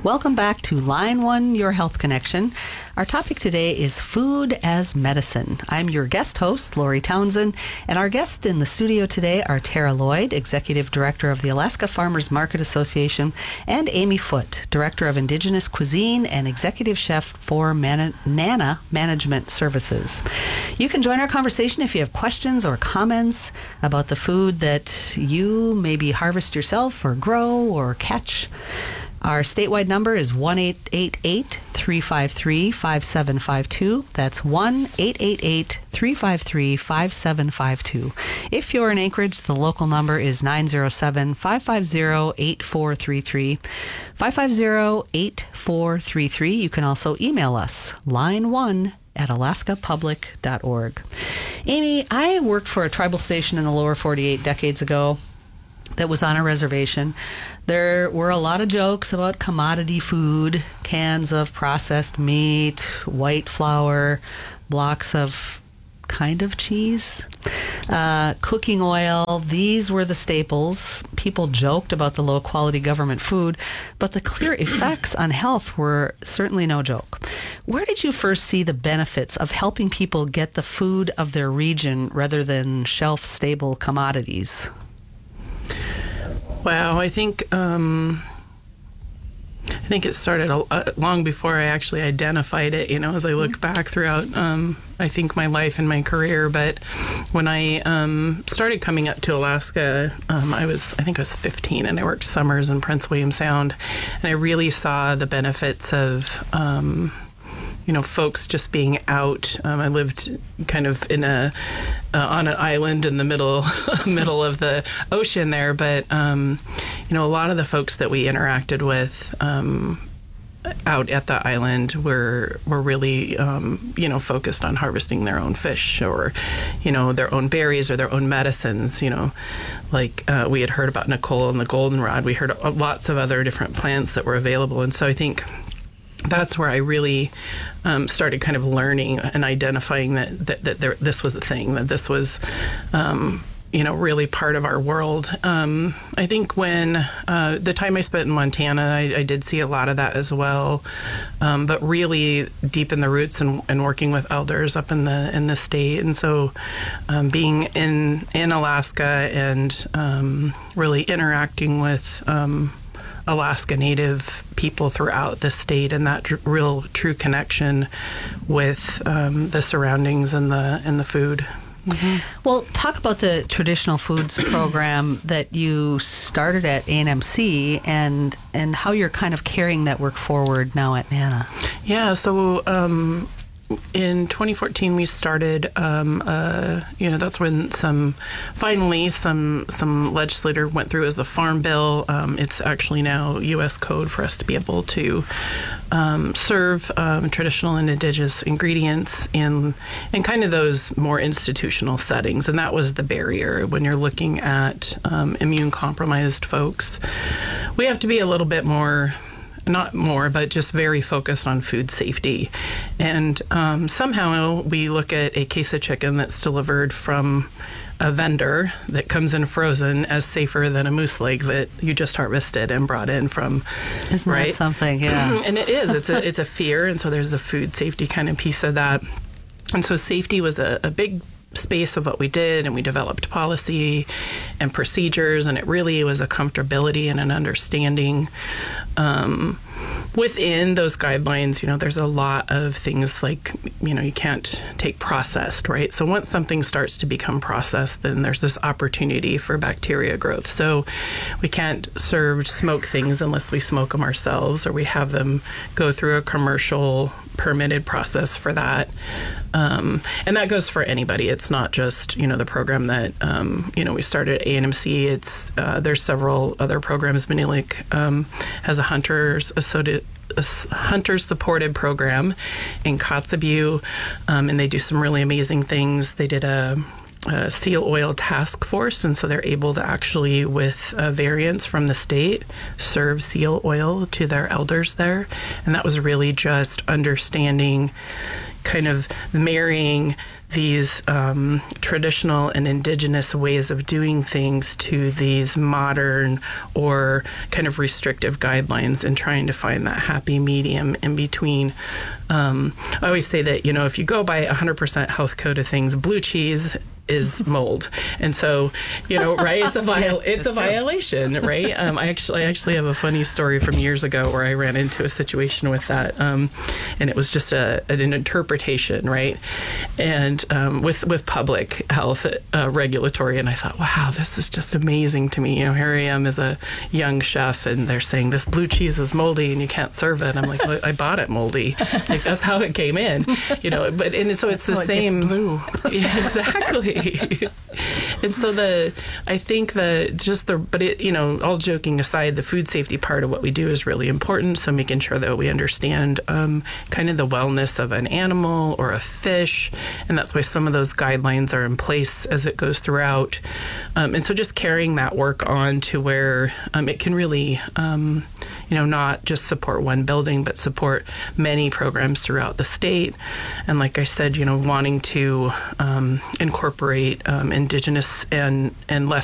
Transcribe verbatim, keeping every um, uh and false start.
Welcome back to Line One, Your Health Connection. Our topic today is food as medicine. I'm your guest host, Lori Townsend, and our guests in the studio today are Tara Lloyd, Executive Director of the Alaska Farmers Market Association, and Amy Foote, Director of Indigenous Cuisine and Executive Chef for Man- Nana Management Services. You can join our conversation if you have questions or comments about the food that you maybe harvest yourself or grow or catch. Our statewide number is one eight eight eight, three five three, five seven five two. That's one eight eight eight, three five three, five seven five two. If you're in Anchorage, the local number is nine zero seven, five five zero, eight four three three. five five zero, eight four three three. You can also email us, line one at alaska public dot org. Amy, I worked for a tribal station in the lower forty-eight decades ago that was on a reservation. There were a lot of jokes about commodity food, cans of processed meat, white flour, blocks of kind of cheese, uh, cooking oil. These were the staples. People joked about the low-quality government food, but the clear effects on health were certainly no joke. Where did you first see the benefits of helping people get the food of their region rather than shelf-stable commodities? Wow, I think um, I think it started a, a, long before I actually identified it. You know, as I look back throughout, um, I think my life and my career. But when I um, started coming up to Alaska, um, I was I think I was fifteen, and I worked summers in Prince William Sound, and I really saw the benefits of. Um, you know, folks just being out. Um, I lived kind of in a uh, on an island in the middle middle of the ocean there, but um, you know, a lot of the folks that we interacted with um, out at the island were were really um, you know, focused on harvesting their own fish or you know, their own berries or their own medicines. You know, like uh, we had heard about Nicole and the goldenrod. We heard lots of other different plants that were available, and so I think. That's where I really um, started kind of learning and identifying that that, that there, this was a thing, that this was, um, you know, really part of our world. Um, I think when uh, the time I spent in Montana, I, I did see a lot of that as well, um, but really deep in the roots and, and working with elders up in the in the state, and so um, being in in Alaska and um, really interacting with. Um, Alaska Native people throughout the state, and that tr- real true connection with um, the surroundings and the and the food. Mm-hmm. Well, talk about the traditional foods program that you started at A N M C and and how you're kind of carrying that work forward now at Nana. Yeah, so um, in twenty fourteen we started. Um, uh, you know, that's when some finally some some legislator went through as the Farm Bill. Um, it's actually now U S code for us to be able to um, serve um, traditional and indigenous ingredients in in kind of those more institutional settings, and that was the barrier when you're looking at um, immune compromised folks. We have to be a little bit more. Not more, but just very focused on food safety. And um, somehow we look at a case of chicken that's delivered from a vendor that comes in frozen as safer than a moose leg that you just harvested and brought in from. Isn't right? that something? Yeah. And it is. It's a, it's a fear. And so there's the food safety kind of piece of that. And so safety was a, a big space of what we did, and we developed policy and procedures, and it really was a comfortability and an understanding um, within those guidelines. You know, there's a lot of things like, you know, you can't take processed, right? So once something starts to become processed, then there's this opportunity for bacteria growth. So we can't serve smoked things unless we smoke them ourselves, or we have them go through a commercial permitted process for that. Um, and that goes for anybody. It's not just, you know, the program that, um, you know, we started at A N M C. It's, uh, there's several other programs. Manilik um, has a hunters associated a hunters supported program in Kotzebue, um, and they do some really amazing things. They did a Uh, seal oil task force, and so they're able to actually, with uh, variants from the state, serve seal oil to their elders there. And that was really just understanding, kind of marrying these um, traditional and indigenous ways of doing things to these modern or kind of restrictive guidelines, and trying to find that happy medium in between. Um, I always say that, you know, if you go by one hundred percent health code of things, blue cheese is mold, and so, you know, right? It's a viol- it's a violation, right? Um, I actually I actually have a funny story from years ago where I ran into a situation with that, um, and it was just a an interpretation, right? And um, with with public health uh, regulatory, and I thought, wow, this is just amazing to me. You know, here I am as a young chef, and they're saying this blue cheese is moldy and you can't serve it. I'm like, well, I bought it moldy. Like, that's how it came in, you know. But and so it's the so it same. gets blue. Yeah, exactly. And so the, I think the, just the, but it, you know, all joking aside, the food safety part of what we do is really important. So making sure that we understand um, kind of the wellness of an animal or a fish. And that's why some of those guidelines are in place as it goes throughout. Um, and so just carrying that work on to where um, it can really, um, you know, not just support one building, but support many programs throughout the state. And like I said, you know, wanting to um, incorporate um, Indigenous and, and less